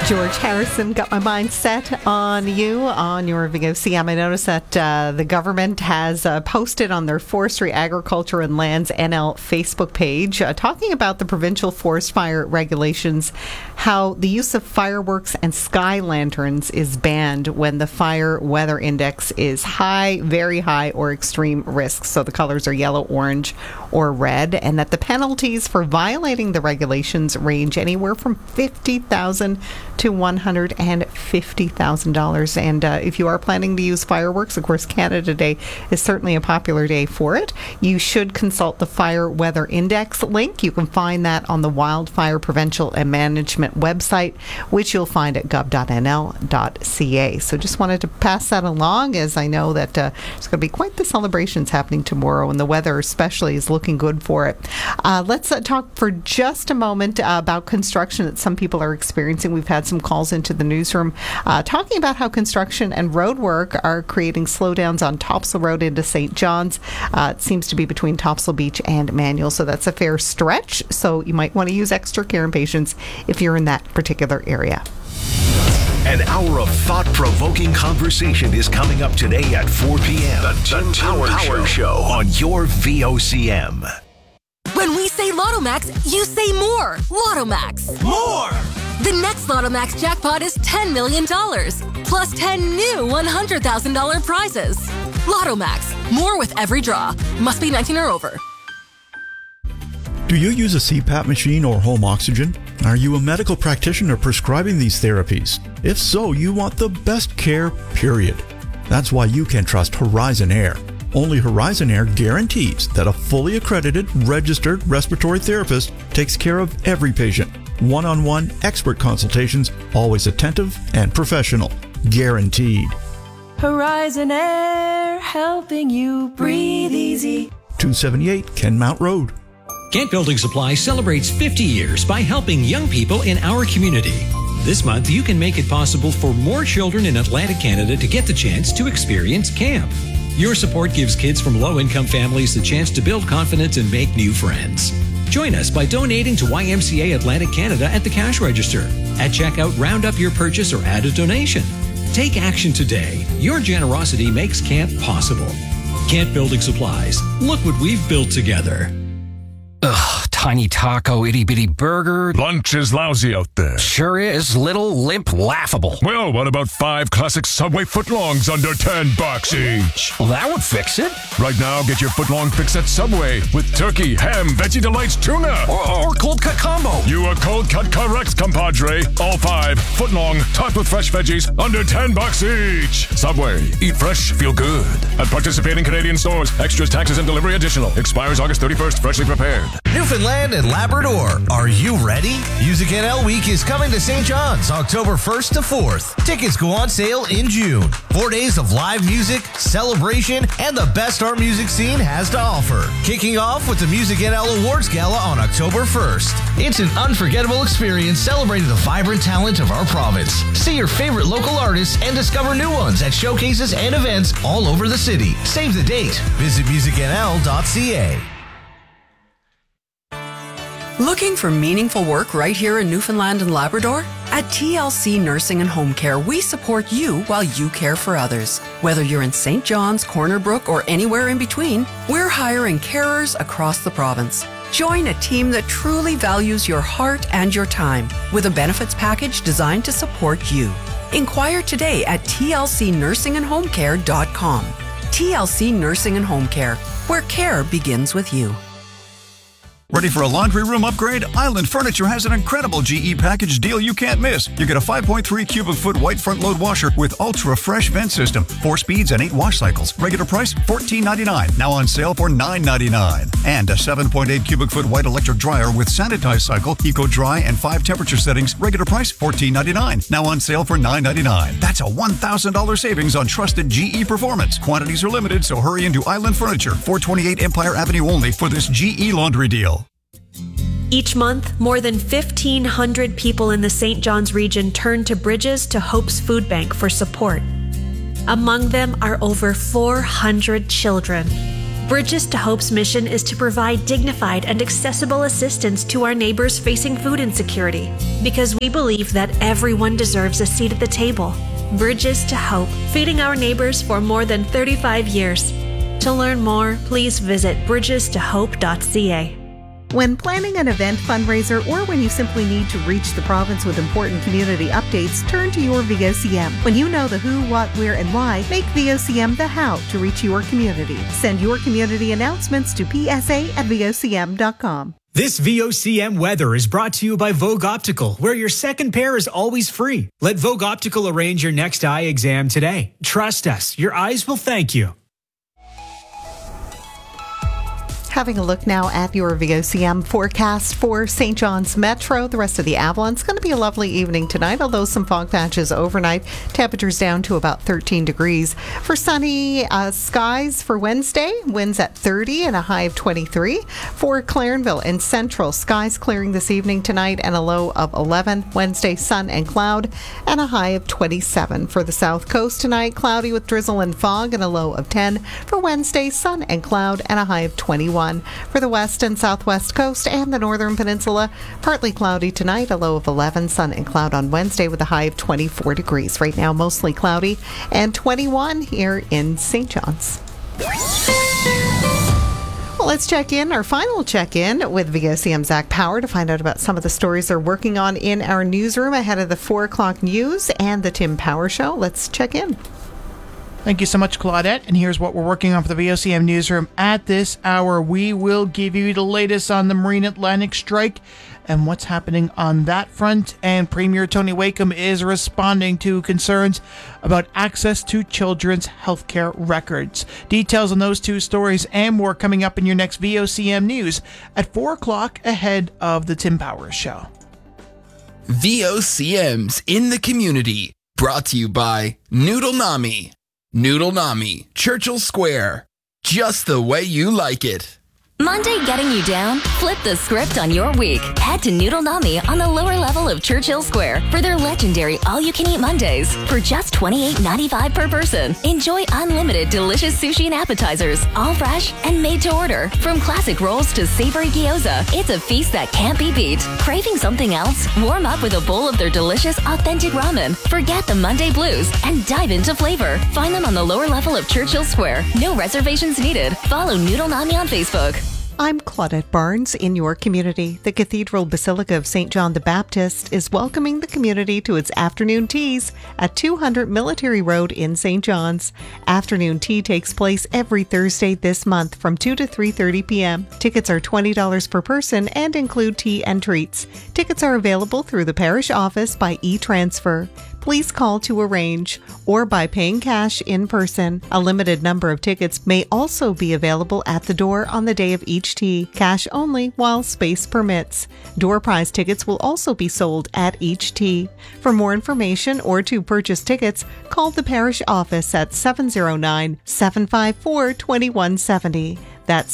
George Harrison, got my mind set on you on your VOCM. I noticed that the government has posted on their Forestry, Agriculture and Lands NL Facebook page talking about the provincial forest fire regulations, how the use of fireworks and sky lanterns is banned when the fire weather index is high, very high, or extreme risk. So the colors are yellow, orange, or red, and that the penalties for violating the regulations range anywhere from $50,000 to $150,000. And if you are planning to use fireworks, of course, Canada Day is certainly a popular day for it. You should consult the Fire Weather Index link. You can find that on the Wildfire Prevention and Management website, which you'll find at gov.nl.ca. So just wanted to pass that along, as I know that there's going to be quite the celebrations happening tomorrow, and the weather especially is looking good for it. Let's talk for just a moment about construction that some people are experiencing. We've had some calls into the newsroom talking about how construction and road work are creating slowdowns on Topsail Road into St. John's. It seems to be between Topsail Beach and Manuel, so that's a fair stretch. So you might want to use extra care and patience if you're in that particular area. An hour of thought-provoking conversation is coming up today at 4 p.m. The Tim Power Show on your VOCM. When we say Lotto Max, you say more. Lotto Max. More! The next Lotto Max jackpot is $10 million, plus 10 new $100,000 prizes. Lotto Max. More with every draw. Must be 19 or over. Do you use a CPAP machine or home oxygen? Are you a medical practitioner prescribing these therapies? If so, you want the best care, period. That's why you can trust Horizon Air. Only Horizon Air guarantees that a fully accredited, registered respiratory therapist takes care of every patient. One-on-one expert consultations, always attentive and professional. Guaranteed. Horizon Air, helping you breathe easy. 278 Kenmount Road. Kent Building Supply celebrates 50 years by helping young people in our community. This month, you can make it possible for more children in Atlantic Canada to get the chance to experience camp. Your support gives kids from low-income families the chance to build confidence and make new friends. Join us by donating to YMCA Atlantic Canada at the cash register. At checkout, round up your purchase or add a donation. Take action today. Your generosity makes camp possible. Kent Building Supplies. Look what we've built together. Ugh, tiny taco, itty-bitty burger. Lunch is lousy out there. Sure is. Little, limp, laughable. Well, what about 5 classic Subway footlongs under $10 each? Well, that would fix it. Right now, get your footlong fix at Subway with turkey, ham, Veggie Delights, tuna. Or cold cut combo. You are cold cut correct, compadre. All 5 footlong, topped with fresh veggies, under $10 each. Subway. Eat fresh, feel good. At participating Canadian stores. Extras, taxes, and delivery additional. Expires August 31st. Freshly prepared. Newfoundland and Labrador, are you ready? Music NL Week is coming to St. John's October 1st to 4th. Tickets go on sale in June. 4 days of live music, celebration, and the best our music scene has to offer. Kicking off with the Music NL Awards Gala on October 1st. It's an unforgettable experience celebrating the vibrant talent of our province. See your favorite local artists and discover new ones at showcases and events all over the city. Save the date. Visit musicnl.ca. Looking for meaningful work right here in Newfoundland and Labrador? At TLC Nursing and Home Care, we support you while you care for others. Whether you're in St. John's, Corner Brook, or anywhere in between, we're hiring carers across the province. Join a team that truly values your heart and your time with a benefits package designed to support you. Inquire today at tlcnursingandhomecare.com. TLC Nursing and Home Care, where care begins with you. Ready for a laundry room upgrade? Island Furniture has an incredible GE package deal you can't miss. You get a 5.3 cubic foot white front load washer with ultra fresh vent system, 4 speeds and 8 wash cycles. Regular price $14.99. Now on sale for $9.99. And a 7.8 cubic foot white electric dryer with sanitized cycle, eco dry, and 5 temperature settings. Regular price $14.99. Now on sale for $9.99. That's a $1,000 savings on trusted GE performance. Quantities are limited, so hurry into Island Furniture, 428 Empire Avenue only for this GE laundry deal. Each month, more than 1,500 people in the St. John's region turn to Bridges to Hope's Food Bank for support. Among them are over 400 children. Bridges to Hope's mission is to provide dignified and accessible assistance to our neighbors facing food insecurity, because we believe that everyone deserves a seat at the table. Bridges to Hope, feeding our neighbors for more than 35 years. To learn more, please visit bridgestohope.ca. When planning an event, fundraiser, or when you simply need to reach the province with important community updates, turn to your VOCM. When you know the who, what, where, and why, make VOCM the how to reach your community. Send your community announcements to psa@vocm.com. This VOCM weather is brought to you by Vogue Optical, where your second pair is always free. Let Vogue Optical arrange your next eye exam today. Trust us, your eyes will thank you. Having a look now at your VOCM forecast for St. John's Metro. The rest of the Avalon. It's going to be a lovely evening tonight, although some fog patches overnight. Temperatures down to about 13 degrees. For sunny skies for Wednesday, winds at 30 and a high of 23. For Clarenville and Central, skies clearing this evening tonight and a low of 11. Wednesday, sun and cloud and a high of 27. For the South Coast tonight, cloudy with drizzle and fog and a low of 10. For Wednesday, sun and cloud and a high of 21. For the west and southwest coast and the northern peninsula, partly cloudy tonight, a low of 11, sun and cloud on Wednesday with a high of 24 degrees. Right now, mostly cloudy and 21 here in St. John's. Well, let's check in, our final check-in with VOCM Zach Power to find out about some of the stories they're working on in our newsroom ahead of the 4 o'clock news and the Tim Power Show. Let's check in. Thank you so much, Claudette. And here's what we're working on for the VOCM newsroom. At this hour, we will give you the latest on the Marine Atlantic strike and what's happening on that front. And Premier Tony Wakeham is responding to concerns about access to children's healthcare records. Details on those two stories and more coming up in your next VOCM news at 4 o'clock ahead of the Tim Powers Show. VOCM's in the community, brought to you by Noodle Nami. Noodle Nami, Churchill Square. Just the way you like it. Monday getting you down? Flip the script on your week. Head to Noodle Nami on the lower level of Churchill Square for their legendary all-you-can-eat Mondays. For just $28.95 per person, enjoy unlimited delicious sushi and appetizers, all fresh and made to order. From classic rolls to savory gyoza, it's a feast that can't be beat. Craving something else? Warm up with a bowl of their delicious, authentic ramen. Forget the Monday blues and dive into flavor. Find them on the lower level of Churchill Square. No reservations needed. Follow Noodle Nami on Facebook. I'm Claudette Barnes in your community. The Cathedral Basilica of St. John the Baptist is welcoming the community to its afternoon teas at 200 Military Road in St. John's. Afternoon tea takes place every Thursday this month from 2 to 3:30 p.m. Tickets are $20 per person and include tea and treats. Tickets are available through the parish office by e-transfer. Please call to arrange or by paying cash in person. A limited number of tickets may also be available at the door on the day of each tea. Cash only while space permits. Door prize tickets will also be sold at each tea. For more information or to purchase tickets, call the parish office at 709-754-2170. That's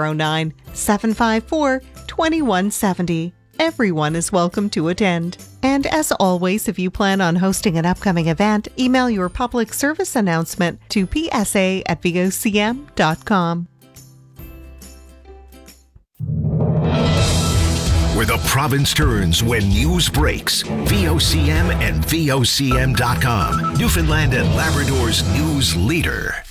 709-754-2170. Everyone is welcome to attend. And as always, if you plan on hosting an upcoming event, email your public service announcement to psa@vocm.com. Where the province turns when news breaks. VOCM and VOCM.com. Newfoundland and Labrador's news leader.